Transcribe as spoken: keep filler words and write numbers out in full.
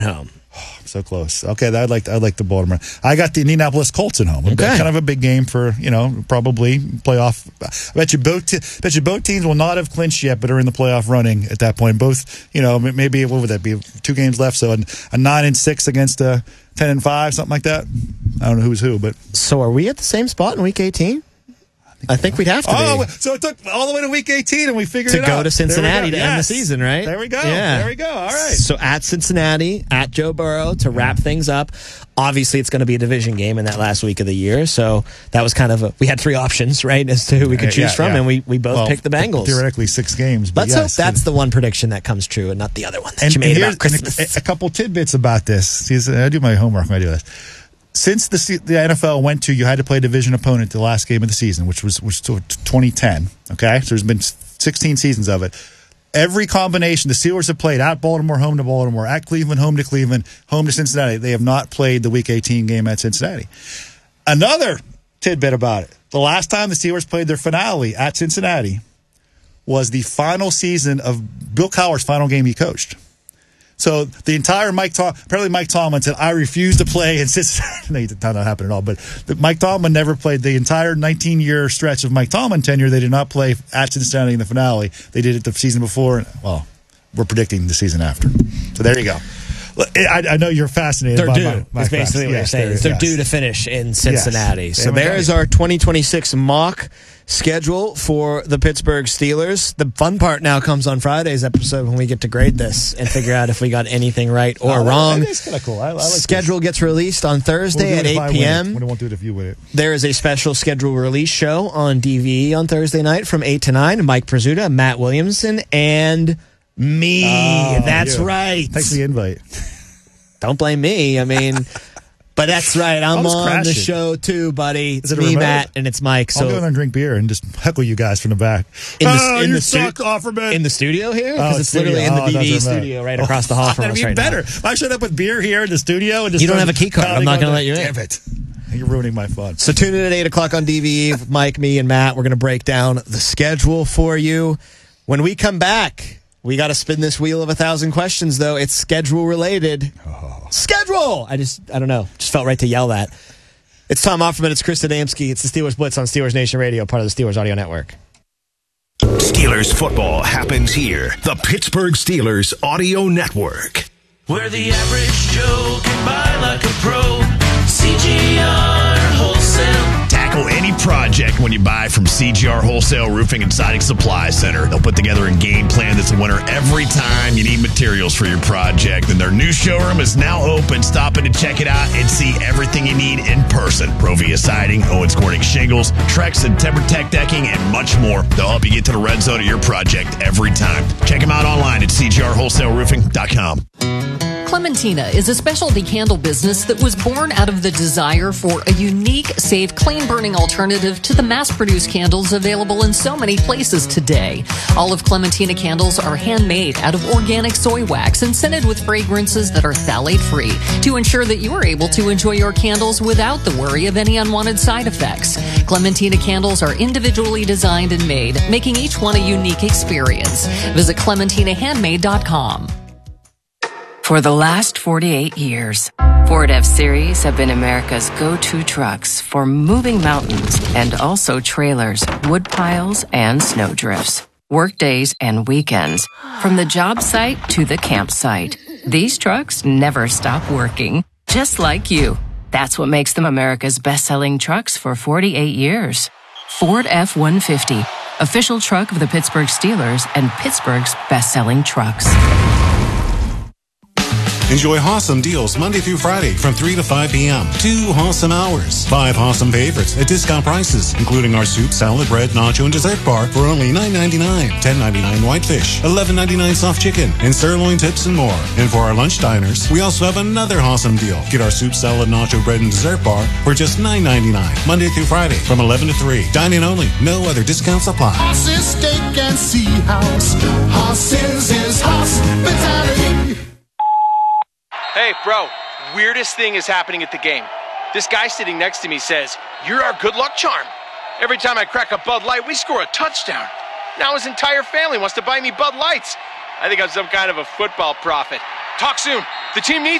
home. Oh, so close. Okay, I'd like I'd like the Baltimore. I got the Indianapolis Colts at home. Okay. Kind of a big game for, you know, probably playoff. I bet you both te- bet you both teams will not have clinched yet, but are in the playoff running at that point. Both, you know, maybe what would that be? Two games left, so a, a nine and six against a ten and five, something like that. I don't know who's who, but So are we at the same spot in Week eighteen? I think we'd have to oh, be. so it took all the way to Week eighteen, and we figured To it go out. to Cincinnati to yes. end the season, right? There we go. Yeah. There we go. All right. So at Cincinnati, at Joe Burrow to wrap things up. Obviously, it's going to be a division game in that last week of the year. So that was kind of a, we had three options, right, as to who we could choose Yeah, from, yeah. and we, we both Well, picked the Bengals. Theoretically, six games. But Let's yes, hope that's the one prediction that comes true and not the other one that and, you made and about here's- Christmas. and a, a couple tidbits about this. See, I do my homework when I do this. Since the se- the N F L went to, you had to play a division opponent the last game of the season, which was which was twenty ten. Okay, so there's been sixteen seasons of it. Every combination, the Steelers have played at Baltimore, home to Baltimore, at Cleveland, home to Cleveland, home to Cincinnati. They have not played the Week eighteen game at Cincinnati. Another tidbit about it: the last time the Steelers played their finale at Cincinnati was the final season of Bill Cowher's final game he coached. So the entire Mike Tom, apparently Mike Tomlin said, I refuse to play in Cincinnati. No, that not happen at all. But the, Mike Tomlin never played the entire nineteen-year stretch of Mike Tomlin tenure. They did not play at Cincinnati in the finale. They did it the season before. And, well, we're predicting the season after. So there you go. I, I know you're fascinated They're by due. my, my That's basically what you're yes, saying. They're, They're yes. due to finish in Cincinnati. Yes. So There we there go. is our twenty twenty-six mock schedule for the Pittsburgh Steelers. The fun part now comes on Friday's episode when we get to grade this and figure out if we got anything right or Oh, wrong. It's kind of cool. I, I like Schedule this. gets released on Thursday We'll at do it if I eight win it. p.m. We won't do it if you win it. There is a special schedule release show on D V E on Thursday night from eight to nine. Mike Prizzuta, Matt Williamson, and me. Oh, That's you. right. Thanks for the invite. Don't blame me. I mean, but that's right. I'm I'll just on crash the it. show too, buddy. It's Is it a me, remote? Matt, and it's Mike. I'll go in So there and drink beer and just heckle you guys from the back. in the, oh, in you the stu- suck, Offerman. in the studio here, because Oh, it's studio. literally in the Oh, B B E that's remote. studio right across the hall from That'd us be right better. now. If I showed up with beer here in the studio and just You don't started have a key card. I'm pounding not on gonna the- let you in. Damn it! You're ruining my fun. So tune in at eight o'clock on D V E with Mike, me, and Matt. We're going to break down the schedule for you. When we come back, we got to spin this wheel of a thousand questions, though. It's schedule related. Oh. Schedule! I just, I don't know. Just felt right to yell that. It's Tom Offerman. It's Chris Adamski. It's the Steelers Blitz on Steelers Nation Radio, part of the Steelers Audio Network. Steelers football happens here. The Pittsburgh Steelers Audio Network. Where the average Joe can buy like a pro. C G R Wholesale. Tackle any project when you buy from C G R Wholesale Roofing and Siding Supply Center. They'll put together a game plan that's a winner every time you need materials for your project. And their new showroom is now open. Stop in to check it out and see everything you need in person. Provia Siding, Owens Corning Shingles, Trex and TimberTech Decking, and much more. They'll help you get to the red zone of your project every time. Check them out online at c g r wholesale roofing dot com. Clementina is a specialty candle business that was born out of the desire for a unique, safe, clean-burning alternative to the mass-produced candles available in so many places today. All of Clementina candles are handmade out of organic soy wax and scented with fragrances that are phthalate-free to ensure that you are able to enjoy your candles without the worry of any unwanted side effects. Clementina candles are individually designed and made, making each one a unique experience. Visit clementina handmade dot com. For the last forty-eight years, Ford F-Series have been America's go-to trucks for moving mountains and also trailers, wood piles, and snow drifts. Workdays and weekends, from the job site to the campsite. These trucks never stop working, just like you. That's what makes them America's best-selling trucks for forty-eight years. Ford F one fifty, official truck of the Pittsburgh Steelers and Pittsburgh's best-selling trucks. Enjoy awesome deals Monday through Friday from three to five p.m. Two awesome hours. Five awesome favorites at discount prices, including our soup, salad, bread, nacho, and dessert bar for only nine ninety-nine. ten ninety-nine whitefish, eleven ninety-nine soft chicken, and sirloin tips and more. And for our lunch diners, we also have another awesome deal. Get our soup, salad, nacho, bread, and dessert bar for just nine ninety-nine. Monday through Friday from eleven to three. Dine-in only. No other discounts apply. Horses, steak, and sea house. Horses is hospitality. Hey, bro, weirdest thing is happening at the game. This guy sitting next to me says, "You're our good luck charm." Every time I crack a Bud Light, we score a touchdown. Now his entire family wants to buy me Bud Lights. I think I'm some kind of a football prophet. Talk soon. The team needs